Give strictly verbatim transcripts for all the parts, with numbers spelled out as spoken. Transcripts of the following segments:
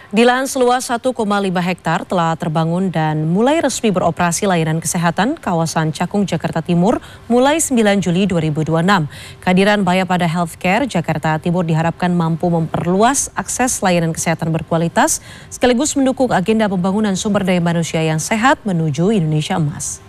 Di lahan seluas satu koma lima hektar telah terbangun dan mulai resmi beroperasi layanan kesehatan kawasan Cakung, Jakarta Timur mulai sembilan Juli dua ribu dua puluh enam. Kehadiran Mayapada Healthcare Jakarta Timur diharapkan mampu memperluas akses layanan kesehatan berkualitas sekaligus mendukung agenda pembangunan sumber daya manusia yang sehat menuju Indonesia Emas.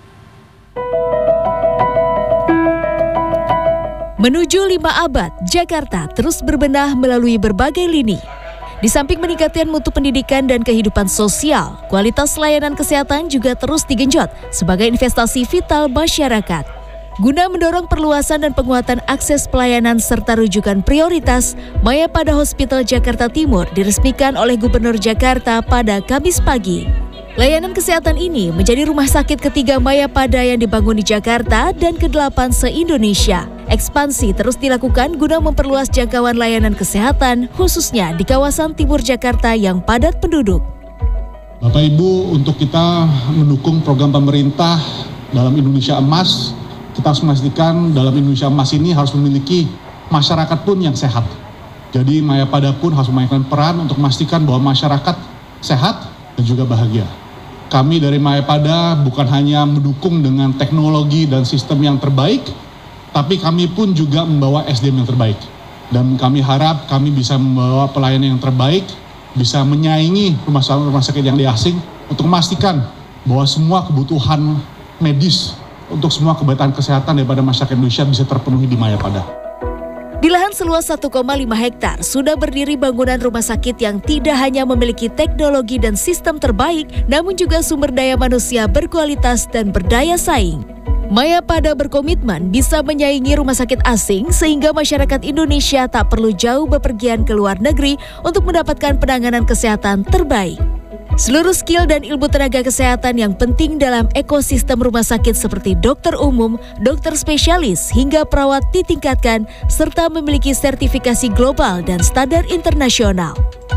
Menuju lima abad, Jakarta terus berbenah melalui berbagai lini. Di samping meningkatkan mutu pendidikan dan kehidupan sosial, kualitas layanan kesehatan juga terus digenjot sebagai investasi vital masyarakat. Guna mendorong perluasan dan penguatan akses pelayanan serta rujukan prioritas, Mayapada Hospital Jakarta Timur diresmikan oleh Gubernur Jakarta pada Kamis pagi. Layanan kesehatan ini menjadi rumah sakit ketiga Mayapada yang dibangun di Jakarta dan kedelapan se-Indonesia. Ekspansi terus dilakukan guna memperluas jangkauan layanan kesehatan, khususnya di kawasan timur Jakarta yang padat penduduk. Bapak Ibu, untuk kita mendukung program pemerintah dalam Indonesia Emas, kita harus memastikan dalam Indonesia Emas ini harus memiliki masyarakat pun yang sehat. Jadi Mayapada pun harus memainkan peran untuk memastikan bahwa masyarakat sehat dan juga bahagia. Kami dari Mayapada bukan hanya mendukung dengan teknologi dan sistem yang terbaik, tapi kami pun juga membawa S D M yang terbaik. Dan kami harap kami bisa membawa pelayanan yang terbaik, bisa menyaingi rumah sakit, rumah sakit yang di asing untuk memastikan bahwa semua kebutuhan medis untuk semua kebutuhan kesehatan daripada masyarakat Indonesia bisa terpenuhi di Mayapada. Di lahan seluas satu koma lima hektar sudah berdiri bangunan rumah sakit yang tidak hanya memiliki teknologi dan sistem terbaik, namun juga sumber daya manusia berkualitas dan berdaya saing. Mayapada berkomitmen bisa menyaingi rumah sakit asing sehingga masyarakat Indonesia tak perlu jauh bepergian ke luar negeri untuk mendapatkan penanganan kesehatan terbaik. Seluruh skill dan ilmu tenaga kesehatan yang penting dalam ekosistem rumah sakit seperti dokter umum, dokter spesialis, hingga perawat ditingkatkan serta memiliki sertifikasi global dan standar internasional.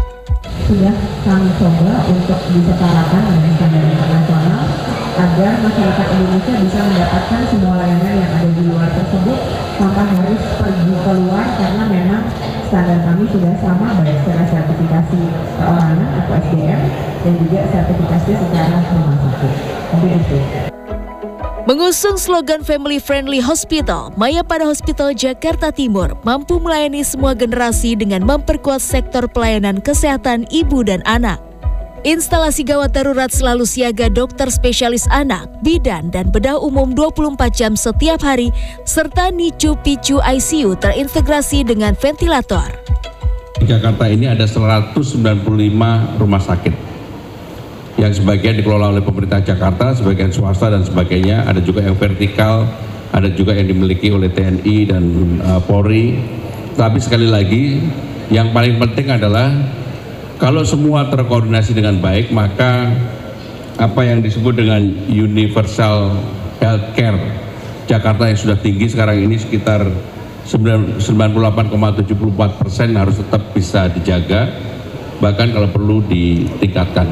Sudah kami coba untuk disetarakan dengan standar internasional agar masyarakat Indonesia bisa mendapatkan semua layanan yang ada di luar tersebut tanpa harus pergi keluar, karena memang standar kami sudah sama baik secara sertifikasi perorangan atau S D M dan juga sertifikasi secara rumah sakit. Begitu. Mengusung slogan Family Friendly Hospital, Mayapada Hospital Jakarta Timur mampu melayani semua generasi dengan memperkuat sektor pelayanan kesehatan ibu dan anak. Instalasi gawat darurat selalu siaga dokter spesialis anak, bidan, dan bedah umum dua puluh empat jam setiap hari, serta NICU Picu I C U terintegrasi dengan ventilator. Di Jakarta ini ada seratus sembilan puluh lima rumah sakit, yang sebagian dikelola oleh pemerintah Jakarta, sebagian swasta dan sebagainya. Ada juga yang vertikal, ada juga yang dimiliki oleh T N I dan uh, Polri. Tapi sekali lagi, yang paling penting adalah kalau semua terkoordinasi dengan baik, maka apa yang disebut dengan universal healthcare Jakarta yang sudah tinggi sekarang ini sekitar sembilan puluh delapan koma tujuh empat persen harus tetap bisa dijaga, bahkan kalau perlu ditingkatkan.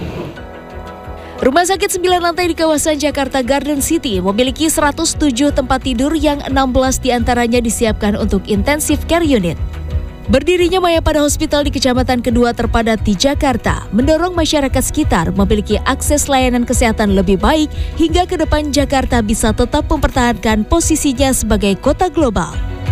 Rumah sakit sembilan lantai di kawasan Jakarta Garden City memiliki seratus tujuh tempat tidur yang enam belas diantaranya disiapkan untuk intensive care unit. Berdirinya Mayapada Hospital di kecamatan kedua terpadat di Jakarta mendorong masyarakat sekitar memiliki akses layanan kesehatan lebih baik hingga ke depan Jakarta bisa tetap mempertahankan posisinya sebagai kota global.